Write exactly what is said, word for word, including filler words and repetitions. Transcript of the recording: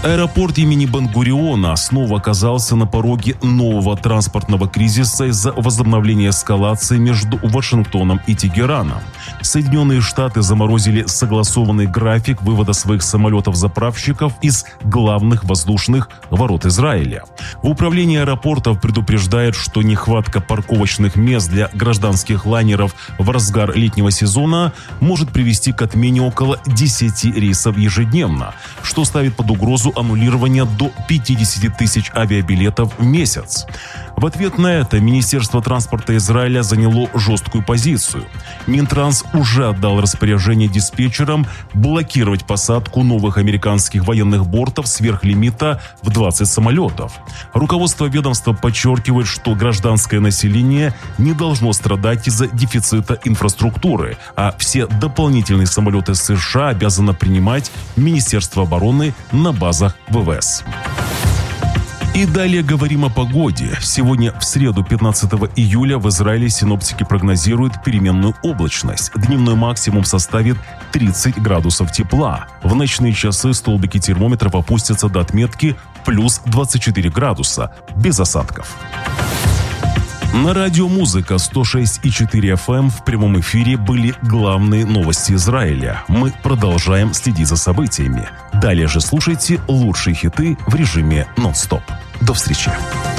Аэропорт имени Бен-Гуриона снова оказался на пороге нового транспортного кризиса из-за возобновления эскалации между Вашингтоном и Тегераном. Соединенные Штаты заморозили согласованный график вывода своих самолетов-заправщиков из главных воздушных ворот Израиля. В управлении аэропортов предупреждают, что нехватка парковочных мест для гражданских лайнеров в разгар летнего сезона может привести к отмене около десяти рейсов ежедневно, что ставит под угрозу аннулирования до пятидесяти тысяч авиабилетов в месяц. В ответ на это Министерство транспорта Израиля заняло жесткую позицию. Минтранс уже отдал распоряжение диспетчерам блокировать посадку новых американских военных бортов сверх лимита в двадцать самолетов. Руководство ведомства подчеркивает, что гражданское население не должно страдать из-за дефицита инфраструктуры, а все дополнительные самолеты США обязано принимать Министерство обороны на базах ВВС. И далее говорим о погоде. Сегодня, в среду, пятнадцатого июля, в Израиле синоптики прогнозируют переменную облачность. Дневной максимум составит тридцать градусов тепла. В ночные часы столбики термометров опустятся до отметки плюс двадцать четыре градуса, без осадков. На радио «Музыка» сто шесть и четыре эф эм в прямом эфире были главные новости Израиля. Мы продолжаем следить за событиями. Далее же слушайте лучшие хиты в режиме нон-стоп. До встречи.